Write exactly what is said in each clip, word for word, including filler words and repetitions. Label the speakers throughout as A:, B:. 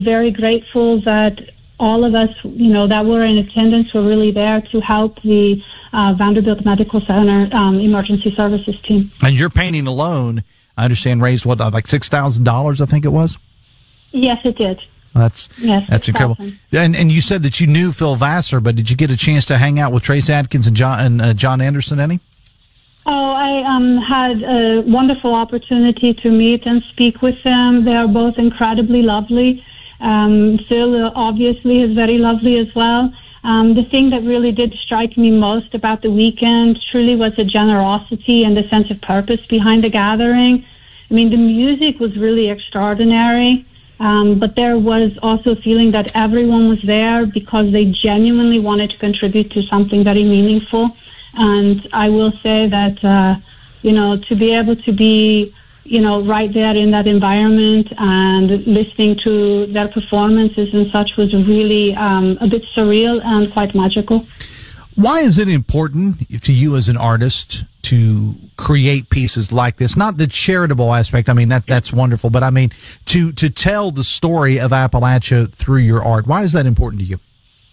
A: very grateful that all of us, you know, that were in attendance were really there to help the uh, Vanderbilt Medical Center um, emergency services team.
B: And your painting alone, I understand, raised, what, like six thousand dollars, I think it was?
A: Yes, it did.
B: That's
A: yes,
B: that's incredible. And and you said that you knew Phil Vassar, but did you get a chance to hang out with Trace Adkins and John and uh, John Anderson any?
A: Oh, I um, had a wonderful opportunity to meet and speak with them. They are both incredibly lovely. Um, Phil uh, obviously is very lovely as well. Um, the thing that really did strike me most about the weekend truly was the generosity and the sense of purpose behind the gathering. I mean, the music was really extraordinary. Um, but there was also a feeling that everyone was there because they genuinely wanted to contribute to something very meaningful. And I will say that, uh, you know, to be able to be, you know, right there in that environment and listening to their performances and such was really um, a bit surreal and quite magical.
B: Why is it important to you as an artist to create pieces like this? Not the charitable aspect. I mean, that that's wonderful. But I mean, to, to tell the story of Appalachia through your art. Why is that important to you?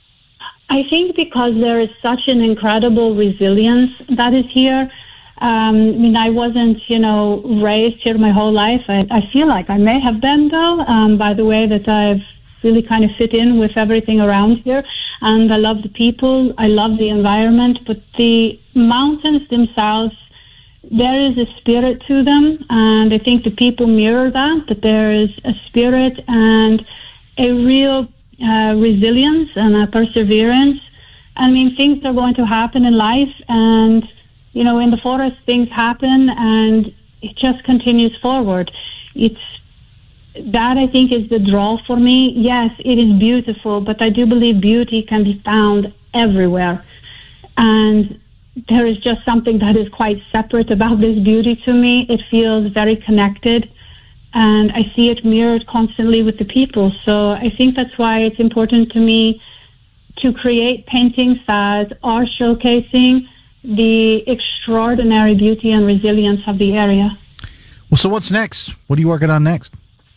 A: I think because there is such an incredible resilience that is here. Um, I mean, I wasn't, you know, raised here my whole life. I, I feel like I may have been, though, um, by the way that I've really kind of fit in with everything around here. And I love the people. I love the environment. But the mountains themselves, there is a spirit to them. And I think the people mirror that, that there is a spirit and a real uh, resilience and a perseverance. I mean, things are going to happen in life. And, you know, in the forest, things happen and it just continues forward. It's That, I think, is the draw for me. Yes, it is beautiful, but I do believe beauty can be found everywhere. And there is just something that is quite separate about this beauty to me. It feels very connected, and I see it mirrored constantly with the people. So I think that's why it's important to me to create paintings that are showcasing the extraordinary beauty and resilience of the area.
B: Well, so what's next? What are you working on next?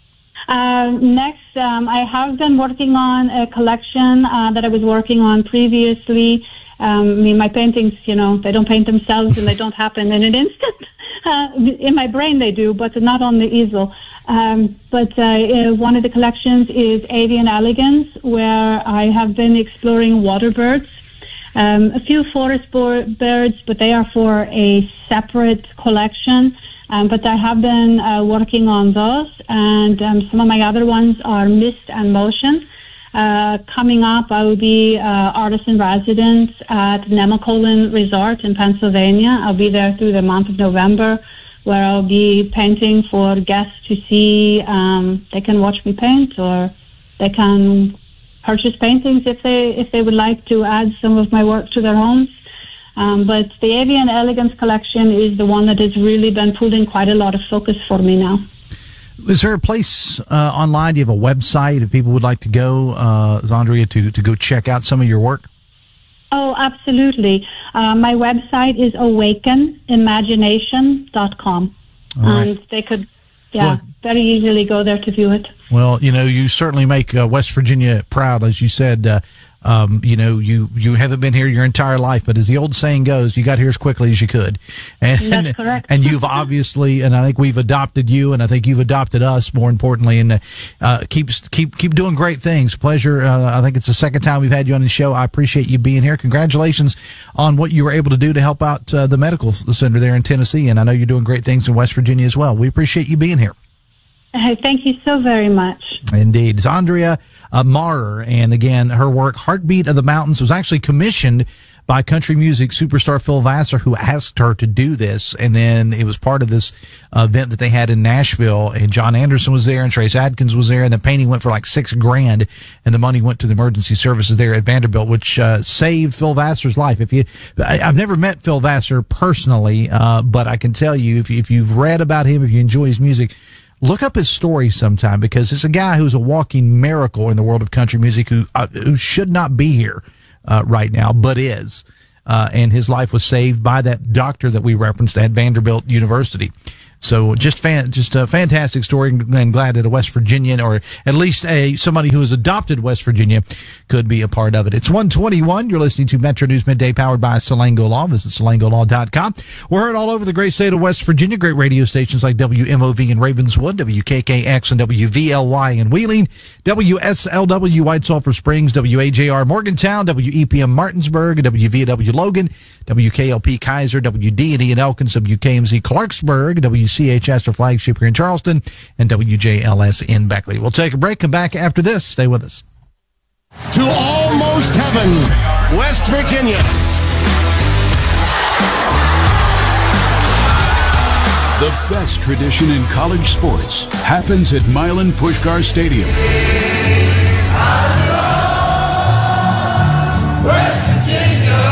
A: Uh, next, um, I have been working on a collection uh, that I was working on previously. Um, I mean, my paintings, you know, they don't paint themselves and they don't happen in an instant. Uh, in my brain they do, but not on the easel. Um, but uh, one of the collections is Avian Elegans, where I have been exploring water birds. Um, a few forest birds, but they are for a separate collection. Um, but I have been uh, working on those, and um, some of my other ones are Mist and Motion. Uh, coming up, I will be uh, artist in residence at Nemacolin Resort in Pennsylvania. I'll be there through the month of November, where I'll be painting for guests to see. Um, they can watch me paint, or they can purchase paintings if they if they would like to add some of my work to their homes. Um, but the Avian Elegance collection is the one that has really been pulling quite a lot of focus for me now.
B: Is there a place uh, online? Do you have a website if people would like to go, uh, Zandria, to, to go check out some of your work?
A: Oh, absolutely. Uh, my website is awaken imagination dot com.
B: Right.
A: And they could, yeah,
B: well,
A: very easily go there to view it.
B: Well, you know, you certainly make uh, West Virginia proud, as you said. Uh, Um, you know, you, you haven't been here your entire life, but as the old saying goes, you got here as quickly as you could. And,
A: That's correct.
B: And you've obviously, and I think we've adopted you, and I think you've adopted us, more importantly, and uh, keep, keep, keep doing great things. Pleasure. Uh, I think it's the second time we've had you on the show. I appreciate you being here. Congratulations on what you were able to do to help out uh, the medical center there in Tennessee. And I know you're doing great things in West Virginia as well. We appreciate you being here.
A: Uh, thank you so very much.
B: Indeed. Zandria uh, Maurer, and again, her work, Heartbeat of the Mountains, was actually commissioned by country music superstar Phil Vassar, who asked her to do this. And then it was part of this uh, event that they had in Nashville, and John Anderson was there and Trace Adkins was there, and the painting went for like six grand, and the money went to the emergency services there at Vanderbilt, which uh, saved Phil Vassar's life. If you, I, I've never met Phil Vassar personally, uh, but I can tell you, if, if you've read about him, if you enjoy his music, look up his story sometime, because it's a guy who's a walking miracle in the world of country music, who uh, who should not be here uh, right now, but is. Uh, and his life was saved by that doctor that we referenced at Vanderbilt University. So just fan, just a fantastic story, and glad that a West Virginian, or at least a somebody who has adopted West Virginia, could be a part of it. It's one twenty-one. You're listening to Metro News Midday, powered by Salango Law. Visit salango law dot com. We're heard all over the great state of West Virginia. Great radio stations like W M O V in Ravenswood, W K K X and W V L Y in Wheeling, W S L W White Sulphur Springs, W A J R Morgantown, W E P M Martinsburg, W V W Logan, W K L P Kaiser, W D and E in Elkins, W K M Z Clarksburg, W C H S or Flagship here in Charleston, and W J L S in Beckley. We'll take a break, come back after this. Stay with us.
C: To almost heaven, West Virginia.
D: The best tradition in college sports happens at Milan Puskar Stadium.
E: West Virginia,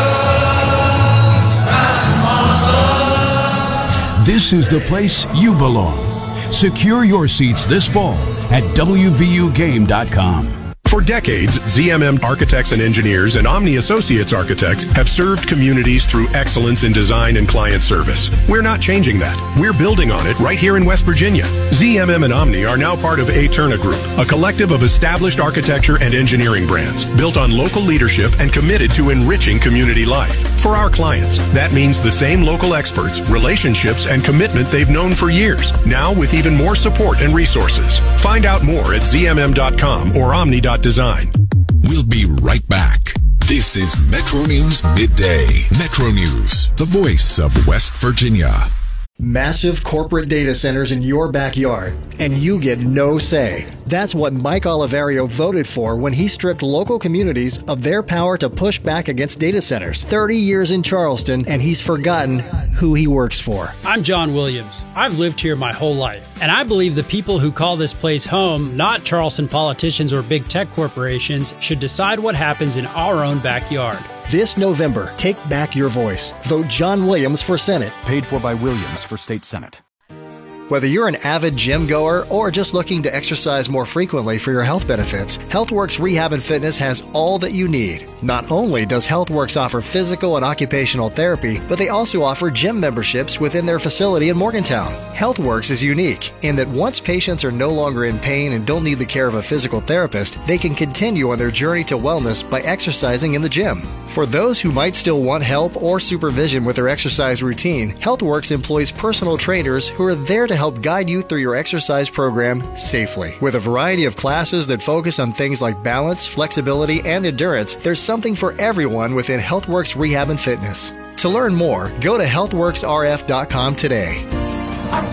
D: This is the place you belong. Secure your seats this fall at W V U game dot com.
F: For decades, Z M M Architects and Engineers and Omni Associates Architects have served communities through excellence in design and client service. We're not changing that. We're building on it right here in West Virginia. Z M M and Omni are now part of Aeterna Group, a collective of established architecture and engineering brands built on local leadership and committed to enriching community life. For our clients, that means the same local experts, relationships, and commitment they've known for years, now with even more support and resources. Find out more at Z M M dot com or omni dot design.
G: We'll be right back. This is Metro News Midday. Metro News, the voice of West Virginia.
H: Massive corporate data centers in your backyard, and you get no say. That's what Mike Oliverio voted for when he stripped local communities of their power to push back against data centers. thirty years in Charleston, and he's forgotten who he works for.
I: I'm John Williams. I've lived here my whole life, and I believe the people who call this place home, not Charleston politicians or big tech corporations, should decide what happens in our own backyard.
H: This November, take back your voice. Vote John Williams for Senate.
J: Paid for by Williams for State Senate.
H: Whether you're an avid gym goer or just looking to exercise more frequently for your health benefits, HealthWorks Rehab and Fitness has all that you need. Not only does HealthWorks offer physical and occupational therapy, but they also offer gym memberships within their facility in Morgantown. HealthWorks is unique in that once patients are no longer in pain and don't need the care of a physical therapist, they can continue on their journey to wellness by exercising in the gym. For those who might still want help or supervision with their exercise routine, HealthWorks employs personal trainers who are there to help guide you through your exercise program safely. With a variety of classes that focus on things like balance, flexibility, and endurance, there's something for everyone within HealthWorks Rehab and Fitness. To learn more, go to health works R F dot com today.